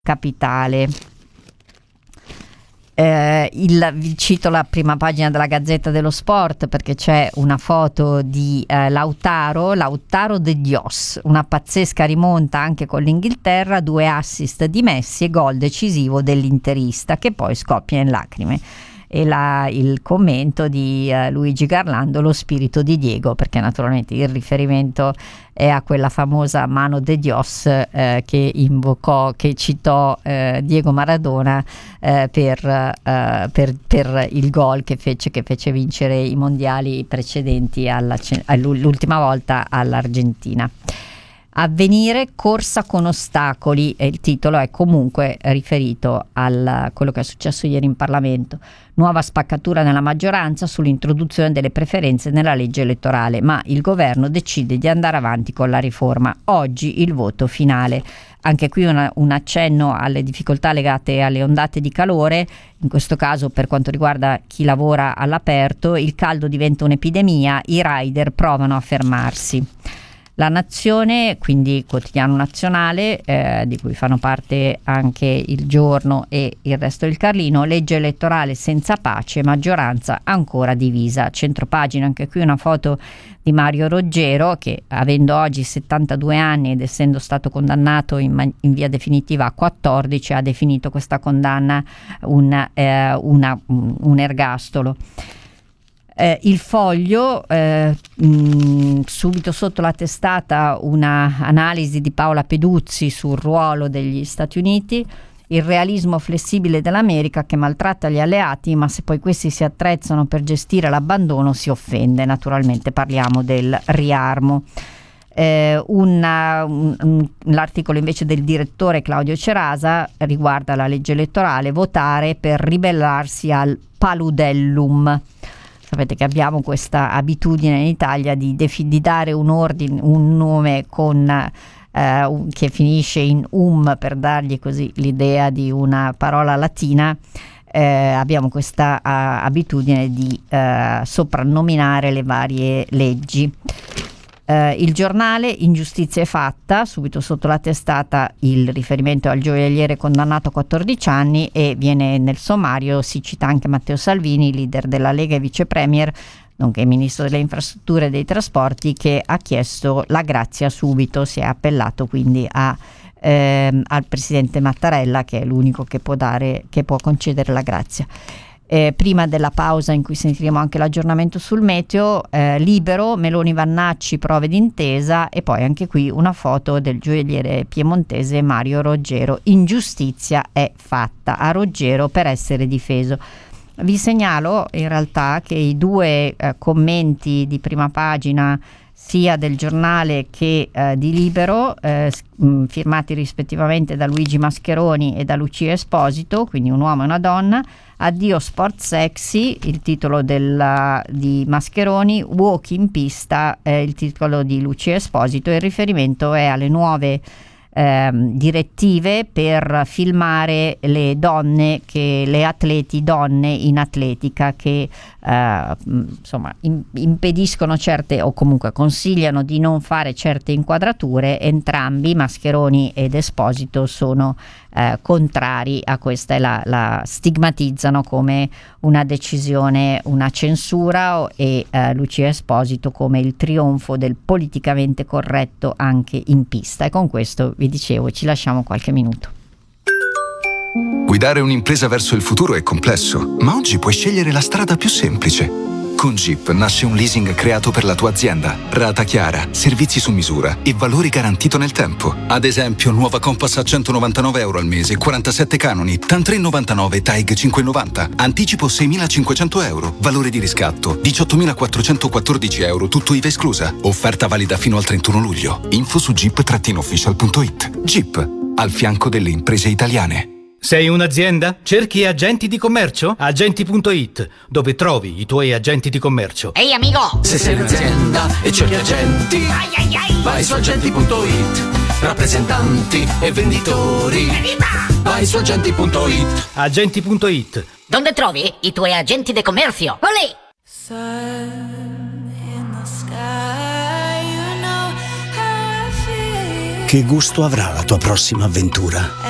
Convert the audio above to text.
capitale. Vi cito la prima pagina della Gazzetta dello Sport perché c'è una foto di Lautaro de Dios, una pazzesca rimonta anche con l'Inghilterra, 2 assist di Messi e gol decisivo dell'interista che poi scoppia in lacrime. E il commento di Luigi Garlando, lo spirito di Diego, perché naturalmente il riferimento è a quella famosa mano de Dios che citò Diego Maradona per il gol che fece vincere i mondiali precedenti l'ultima volta all'Argentina. Avvenire, corsa con ostacoli, e il titolo è comunque riferito a quello che è successo ieri in Parlamento. Nuova spaccatura nella maggioranza sull'introduzione delle preferenze nella legge elettorale, ma il governo decide di andare avanti con la riforma. Oggi il voto finale. Anche qui un accenno alle difficoltà legate alle ondate di calore, in questo caso per quanto riguarda chi lavora all'aperto, il caldo diventa un'epidemia, i rider provano a fermarsi. La Nazione, quindi quotidiano nazionale, di cui fanno parte anche Il Giorno e il Resto del Carlino, legge elettorale senza pace, maggioranza ancora divisa. Centropagina, anche qui una foto di Mario Roggero che, avendo oggi 72 anni ed essendo stato condannato in via definitiva a 14, ha definito questa condanna un ergastolo. Il Foglio, subito sotto la testata una analisi di Paola Peduzzi sul ruolo degli Stati Uniti, il realismo flessibile dell'America che maltratta gli alleati, ma se poi questi si attrezzano per gestire l'abbandono si offende. Naturalmente parliamo del riarmo. L'articolo invece del direttore Claudio Cerasa riguarda la legge elettorale, votare per ribellarsi al paludellum. Sapete che abbiamo questa abitudine in Italia di dare un nome che finisce in per dargli così l'idea di una parola latina. Abbiamo questa abitudine di soprannominare le varie leggi. Il Giornale, ingiustizia è fatta, subito sotto la testata il riferimento al gioielliere condannato a 14 anni e viene nel sommario, si cita anche Matteo Salvini, leader della Lega e vice premier, nonché ministro delle infrastrutture e dei trasporti, che ha chiesto la grazia subito, si è appellato quindi al presidente Mattarella, che è l'unico che può concedere la grazia. Prima della pausa in cui sentiremo anche l'aggiornamento sul meteo, Libero, Meloni Vannacci, prove d'intesa, e poi anche qui una foto del gioielliere piemontese Mario Roggero. Ingiustizia è fatta a Roggero per essere difeso. Vi segnalo in realtà che i 2 commenti di prima pagina sia del Giornale che di Libero, firmati rispettivamente da Luigi Mascheroni e da Lucia Esposito, quindi un uomo e una donna. Addio sport sexy, il titolo di Mascheroni, walk in pista, il titolo di Lucia Esposito. Il riferimento è alle nuove direttive per filmare le atleti donne in atletica che impediscono certe, o comunque consigliano di non fare certe inquadrature. Entrambi, Mascheroni ed Esposito, sono contrari a questa e la stigmatizzano come una decisione, una censura, e Lucia Esposito come il trionfo del politicamente corretto anche in pista. E con questo, vi dicevo, ci lasciamo qualche minuto. Guidare un'impresa verso il futuro è complesso, ma oggi puoi scegliere la strada più semplice. Con Jeep nasce un leasing creato per la tua azienda. Rata chiara, servizi su misura e valore garantito nel tempo. Ad esempio, nuova Compass a €199 al mese, 47 canoni, TAN 3,99, TAIG 5,90. Anticipo €6.500. Valore di riscatto €18.414, tutto IVA esclusa. Offerta valida fino al 31 luglio. Info su jeep-official.it. Jeep, al fianco delle imprese italiane. Sei un'azienda? Cerchi agenti di commercio? Agenti.it, dove trovi i tuoi agenti di commercio. Ehi amico! Se sei un'azienda e cerchi agenti, vai su agenti.it. Rappresentanti e venditori, vai su agenti.it. Agenti.it. Dove trovi i tuoi agenti di commercio? Olè! Che gusto avrà la tua prossima avventura?